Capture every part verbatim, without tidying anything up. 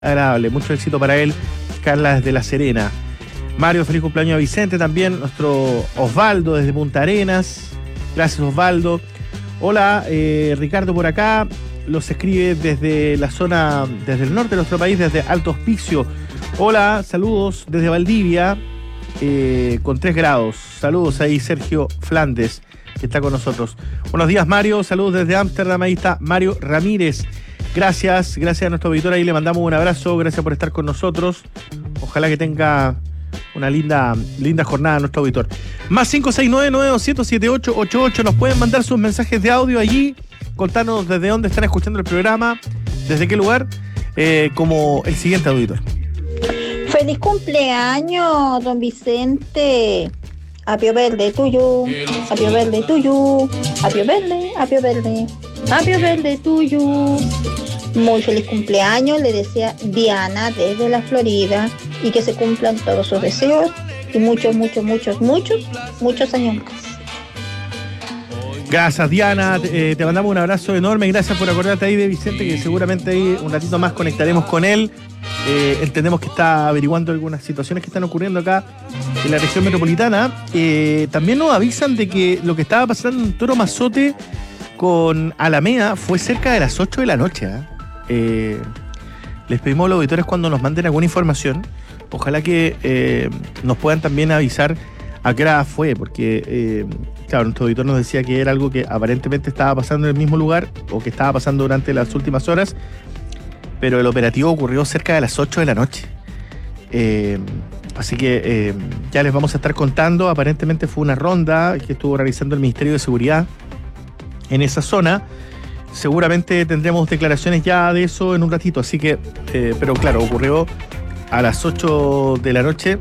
agradable. Mucho éxito para él, Carla desde La Serena. Mario, feliz cumpleaños a Vicente también. Nuestro Osvaldo desde Punta Arenas. Gracias, Osvaldo. Hola, eh, Ricardo por acá. Los escribe desde la zona, desde el norte de nuestro país, desde Alto Hospicio. Hola, saludos desde Valdivia, eh, con tres grados. Saludos ahí, Sergio Flandes, que está con nosotros. Buenos días, Mario. Saludos desde Ámsterdam. Ahí está Mario Ramírez. Gracias, gracias a nuestro auditor. Ahí le mandamos un abrazo. Gracias por estar con nosotros. Ojalá que tenga una linda, linda jornada nuestro auditor. Más cinco seis nueve, nueve dos cero, siete ocho ocho ocho. Nos pueden mandar sus mensajes de audio allí. Contarnos desde dónde están escuchando el programa, desde qué lugar, eh, como el siguiente auditor. ¡Feliz cumpleaños, don Vicente! Apio verde tuyo, apio verde tuyo, apio verde, apio verde, apio verde tuyo. Muy feliz cumpleaños, le desea Diana desde la Florida, y que se cumplan todos sus deseos y muchos, muchos, muchos, muchos, muchos años más. Gracias, Diana, te, eh, te mandamos un abrazo enorme. Gracias por acordarte ahí de Vicente, que seguramente ahí un ratito más conectaremos con él. Eh, entendemos que está averiguando algunas situaciones que están ocurriendo acá en la región metropolitana. Eh, también nos avisan de que lo que estaba pasando en Toro Mazote con Alameda fue cerca de las ocho de la noche. ¿eh? Eh, les pedimos a los auditores, cuando nos manden alguna información, ojalá que eh, nos puedan también avisar a qué hora fue, porque eh, claro, nuestro auditor nos decía que era algo que aparentemente estaba pasando en el mismo lugar, o que estaba pasando durante las últimas horas, pero el operativo ocurrió cerca de las ocho de la noche. Eh, así que eh, ya les vamos a estar contando. Aparentemente fue una ronda que estuvo realizando el Ministerio de Seguridad en esa zona. Seguramente tendremos declaraciones ya de eso en un ratito, así que, eh, pero claro, ocurrió a las ocho de la noche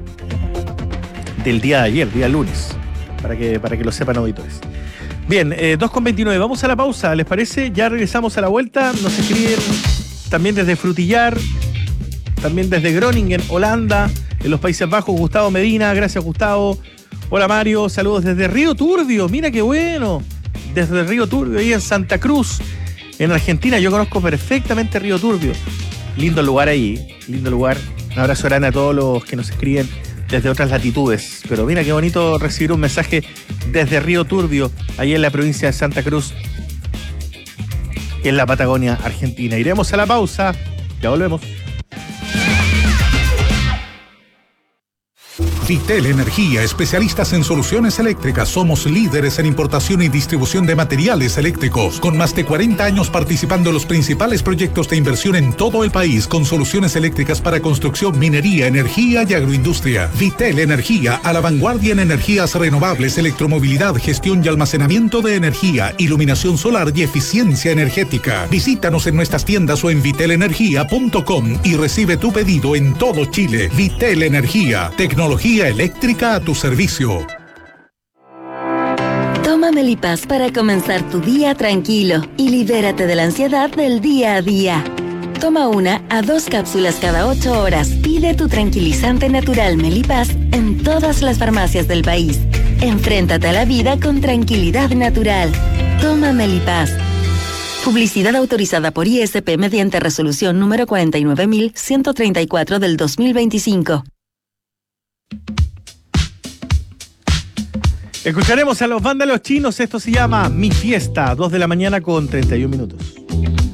del día de ayer, día lunes, para que, para que lo sepan, auditores. Bien, eh, dos con veintinueve, vamos a la pausa, ¿les parece? Ya regresamos a la vuelta. Nos escriben también desde Frutillar, también desde Groningen, Holanda, en los Países Bajos, Gustavo Medina. Gracias, Gustavo. Hola, Mario, saludos desde Río Turbio, mira qué bueno, desde Río Turbio, ahí en Santa Cruz, en Argentina. Yo conozco perfectamente Río Turbio, lindo lugar ahí, lindo lugar. Un abrazo grande a todos los que nos escriben desde otras latitudes. Pero mira qué bonito recibir un mensaje desde Río Turbio, ahí en la provincia de Santa Cruz, en la Patagonia Argentina. Iremos a la pausa, ya volvemos. Vitel Energía, especialistas en soluciones eléctricas. Somos líderes en importación y distribución de materiales eléctricos, con más de cuarenta años participando en los principales proyectos de inversión en todo el país, con soluciones eléctricas para construcción, minería, energía y agroindustria. Vitel Energía, a la vanguardia en energías renovables, electromovilidad, gestión y almacenamiento de energía, iluminación solar y eficiencia energética. Visítanos en nuestras tiendas o en vitel energía punto com y recibe tu pedido en todo Chile. Vitel Energía, tecnología eléctrica a tu servicio. Toma Melipaz para comenzar tu día tranquilo y libérate de la ansiedad del día a día. Toma una a dos cápsulas cada ocho horas. Pide tu tranquilizante natural Melipaz en todas las farmacias del país. Enfréntate a la vida con tranquilidad natural. Toma Melipaz. Publicidad autorizada por I S P mediante resolución número cuarenta y nueve mil ciento treinta y cuatro del dos mil veinticinco. Escucharemos a los vándalos chinos. Esto se llama Mi Fiesta, dos de la mañana con treinta y un minutos.